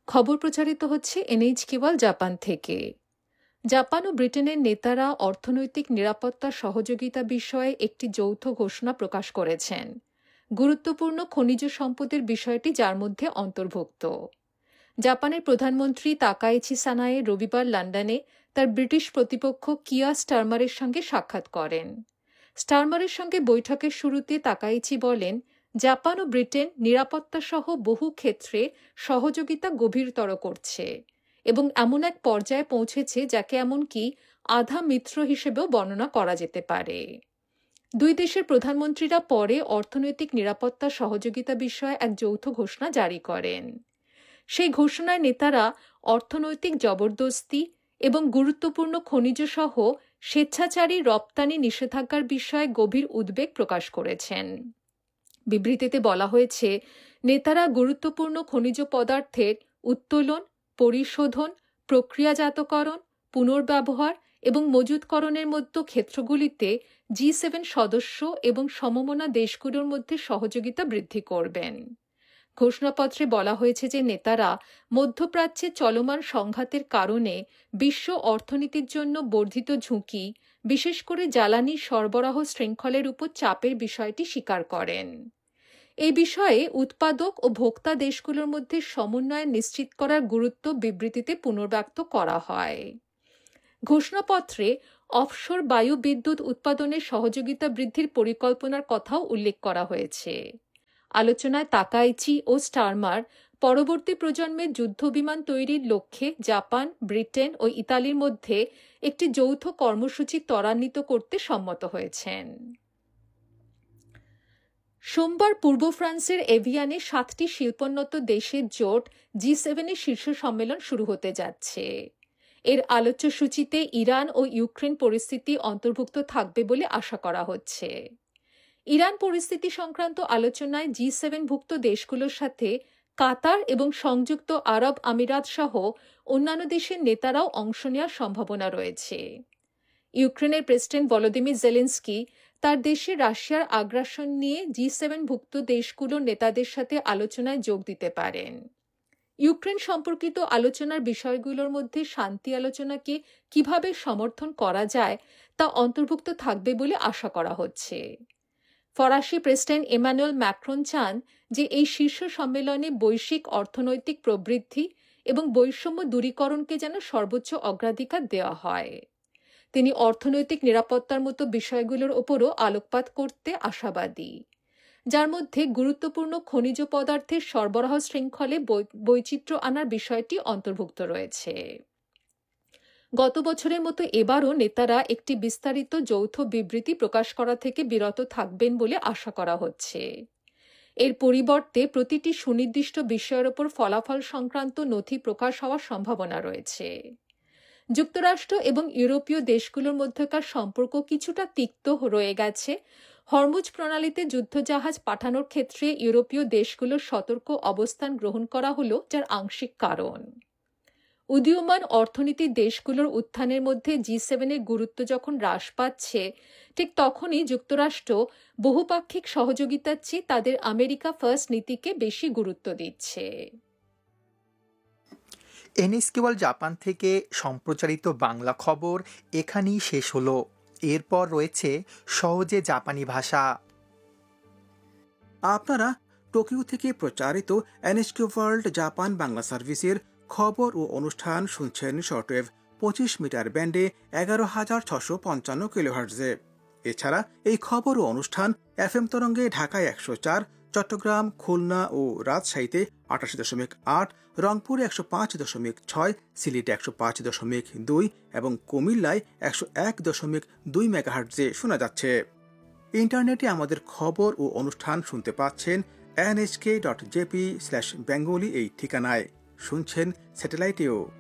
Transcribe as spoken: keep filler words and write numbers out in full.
খবর প্রচারিত হচ্ছে এনএইচকে ওয়ার্ল্ড জাপান থেকে। জাপান ও ব্রিটেনের নেতারা অর্থনৈতিক নিরাপত্তা সহযোগিতা বিষয়ে একটি যৌথ ঘোষণা প্রকাশ করেছেন। গুরুত্বপূর্ণ খনিজ সম্পদের বিষয়টি যার মধ্যে অন্তর্ভুক্ত। জাপানের প্রধানমন্ত্রী তাকাইচি সানায়ে রবিবার লন্ডনে তার ব্রিটিশ প্রতিপক্ষ কিয়ার স্টারমারের সঙ্গে সাক্ষাৎ করেন। স্টারমারের সঙ্গে বৈঠকের শুরুতে তাকাইচি বলেন, জাপান ও ব্রিটেন নিরাপত্তাসহ বহু ক্ষেত্রে সহযোগিতা গভীরতর করছে এবং এমন এক পর্যায়ে পৌঁছেছে যাকে এমনকি আধা মিত্র হিসেবেও বর্ণনা করা যেতে পারে। দুই দেশের প্রধানমন্ত্রীরা পরে অর্থনৈতিক নিরাপত্তা সহযোগিতা বিষয়ে এক যৌথ ঘোষণা জারি করেন। সেই ঘোষণায় নেতারা অর্থনৈতিক জবরদস্তি এবং গুরুত্বপূর্ণ খনিজসহ স্বেচ্ছাচারী রপ্তানি নিষেধাজ্ঞার বিষয়ে গভীর উদ্বেগ প্রকাশ করেছেন। বিবৃতিতে বলা হয়েছে, নেতারা গুরুত্বপূর্ণ খনিজ পদার্থের উত্তোলন, পরিশোধন, প্রক্রিয়াজাতকরণ, পুনর্ব্যবহার এবং মজুতকরণের মতো ক্ষেত্রগুলিতে জি সেভেন সদস্য এবং সমমনা দেশগুলোর মধ্যে সহযোগিতা বৃদ্ধি করবেন। ঘোষণাপত্রে বলা হয়েছে যে নেতারা মধ্যপ্রাচ্যে চলমান সংঘাতের কারণে বিশ্ব অর্থনীতির জন্য বর্ধিত ঝুঁকি, বিশেষ করে জ্বালানি সরবরাহ শৃঙ্খলের উপর চাপের বিষয়টি স্বীকার করেন। এই বিষয়ে উৎপাদক ও ভোক্তা দেশগুলোর মধ্যে সমন্বয় নিশ্চিত করার গুরুত্ব বিবৃতিতে পুনর্ব্যক্ত করা হয়। ঘোষণাপত্রে অফশোর বায়ু বিদ্যুৎ উৎপাদনের সহযোগিতা বৃদ্ধির পরিকল্পনার কথাও উল্লেখ করা হয়েছে। আলোচনায় তাকাইচি ও স্টারমার পরবর্তী প্রজন্মের যুদ্ধবিমান তৈরির লক্ষ্যে জাপান, ব্রিটেন ও ইতালির মধ্যে একটি যৌথ কর্মসূচি ত্বরান্বিত করতে সম্মত হয়েছেন। সোমবার পূর্ব ফ্রান্সের এভিয়ানে সাতটি শিল্পোন্নত দেশের জোট জি সেভেনের শীর্ষ সম্মেলন শুরু হতে যাচ্ছে। এর আলোচ্য সূচিতে ইরান ও ইউক্রেন পরিস্থিতি অন্তর্ভুক্ত থাকবে বলে আশা করা হচ্ছে। ইরান পরিস্থিতি সংক্রান্ত আলোচনায় জি সেভেনভুক্ত দেশগুলোর সাথে কাতার এবং সংযুক্ত আরব আমিরাত সহ অন্যান্য দেশের নেতারাও অংশ নেওয়ার সম্ভাবনা রয়েছে। ইউক্রেনের প্রেসিডেন্ট ভলোদিমির জেলেনস্কি তার দেশে রাশিয়ার আগ্রাসন নিয়ে জি সেভেনভুক্ত দেশগুলোর নেতাদের সাথে আলোচনায় যোগ দিতে পারেন। ইউক্রেন সম্পর্কিত আলোচনার বিষয়গুলোর মধ্যে শান্তি আলোচনাকে কিভাবে সমর্থন করা যায় তা অন্তর্ভুক্ত থাকবে বলে আশা করা হচ্ছে। ফরাসি প্রেসিডেন্ট এমানুয়েল ম্যাক্রন চান যে এই শীর্ষ সম্মেলনে বৈশ্বিক অর্থনৈতিক প্রবৃদ্ধি এবং বৈষম্য দূরীকরণকে যেন সর্বোচ্চ অগ্রাধিকার দেওয়া হয়। তিনি অর্থনৈতিক নিরাপত্তার মতো বিষয়গুলোর ওপরও আলোকপাত করতে আশাবাদী, যার মধ্যে গুরুত্বপূর্ণ খনিজ পদার্থের সরবরাহ শৃঙ্খলে বৈচিত্র্য আনার বিষয়টি অন্তর্ভুক্ত রয়েছে। গত বছরের মতো এবারও নেতারা একটি বিস্তারিত যৌথ বিবৃতি প্রকাশ করা থেকে বিরত থাকবেন বলে আশা করা হচ্ছে। এর পরিবর্তে প্রতিটি সুনির্দিষ্ট বিষয়ের ওপর ফলাফল সংক্রান্ত নথি প্রকাশ হওয়ার সম্ভাবনা রয়েছে। যুক্তরাষ্ট্র এবং ইউরোপীয় দেশগুলোর মধ্যকার সম্পর্ক কিছুটা তিক্ত রয়ে গেছে। হরমুজ প্রণালীতে যুদ্ধজাহাজ পাঠানোর ক্ষেত্রে ইউরোপীয় দেশগুলোর সতর্ক অবস্থান গ্রহণ করা হলো, যার আংশিক কারণ। উদীয়মান অর্থনীতির দেশগুলোর উত্থানের মধ্যে জি সেভেনের গুরুত্ব যখন হ্রাস পাচ্ছে, ঠিক তখনই যুক্তরাষ্ট্র বহুপাক্ষিক সহযোগিতার চেয়ে তাদের আমেরিকা ফার্স্ট নীতিকে বেশি গুরুত্ব দিচ্ছে। এনএইচকে ওয়ার্ল্ড জাপান থেকে সম্প্রচারিত বাংলা খবর এখানেই শেষ হলো। এরপর রয়েছে সহজে জাপানি ভাষা। আপনারা টোকিও থেকে প্রচারিত এনএইচকে ওয়ার্ল্ড জাপান বাংলা সার্ভিসের খবর ও অনুষ্ঠান শুনছেন শর্টওয়েভ পঁচিশ মিটার ব্যান্ডে এগারো হাজার ছশো পঞ্চান্ন কিলোহার্টজে। এছাড়া এই খবর ও অনুষ্ঠান এফ এম তরঙ্গে ঢাকায় একশো চার, চট্টগ্রাম, খুলনা ও রাজশাহীতে আটাশি দশমিক আট, রংপুরে একশো পাঁচ দশমিক ছয়, সিলেটে একশো পাঁচ দশমিক দুই এবং কুমিল্লায় একশো এক দশমিক দুই মেগাহার্টজে শোনা যাচ্ছে। ইন্টারনেটে আমাদের খবর ও অনুষ্ঠান শুনতে পাচ্ছেন NHK dot JP slash Bengali এই ঠিকানায়। শুনছেন স্যাটেলাইটেও।